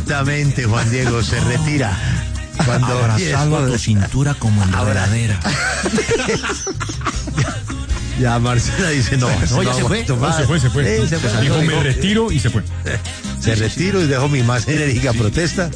Exactamente, Juan Diego, se retira. Cuando abrazado a tu cintura como enredadera. Ya Marcela dice, no, ya se fue. No, se fue. Se fue. Dijo, me retiro y se fue. Se retiro y dejo mi más enérgica protesta.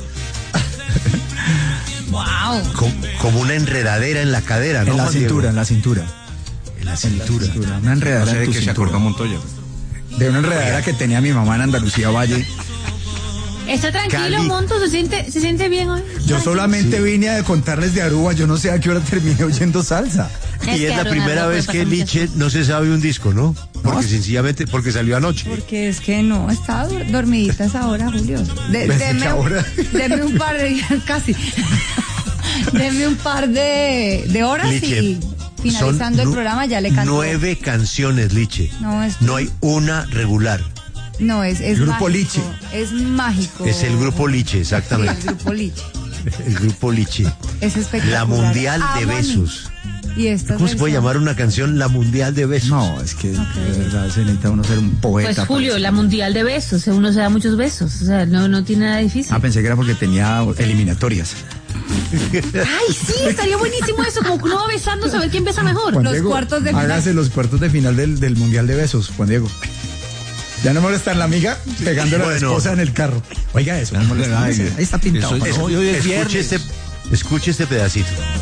Wow. Como una enredadera en la cadera, ¿no? En la Juan cintura, Diego? en la cintura. En la cintura. Una enredadera No sé en de tu qué se cintura. acordó Montoya. De una enredadera que tenía mi mamá en Andalucía Valle. ¿Está tranquilo, Cali. Monto? ¿Se siente bien hoy? Yo solamente vine a contarles de Aruba, yo no sé a qué hora terminé oyendo salsa. Y es la primera vez que Liche no se sabe un disco, ¿no? Porque sencillamente, porque salió anoche. Porque es que no, estaba dormidita esa hora, Julio. ¿Desde qué hora? Deme un par de casi. Deme un par de horas Liche, y finalizando el programa ya le canto. 9 canciones, Liche. No hay una regular. No, es Grupo mágico, Liche. Es mágico. Es el grupo Liche, Sí, exactamente. el grupo Liche. El grupo Liche. Es espectacular. La Mundial de Amo a mí. Besos. Y esta ¿Cómo se puede llamar una canción La Mundial de Besos? No, es que de verdad se necesita uno ser un poeta. Pues Julio, la mundial de besos, uno se da muchos besos, o sea, no tiene nada difícil. Ah, pensé que era porque tenía eliminatorias. Ay, sí, estaría buenísimo eso, como que uno va besando, saber quién besa mejor. Juan Los Diego, cuartos de final. hágase los cuartos de final del Mundial de Besos, Juan Diego. Ya no molesta la amiga pegándole a la Bueno. esposa en el carro. Oiga eso, no molesta. Ay, Ahí está pintado. eso es- hoy es viernes. Escuche este pedacito.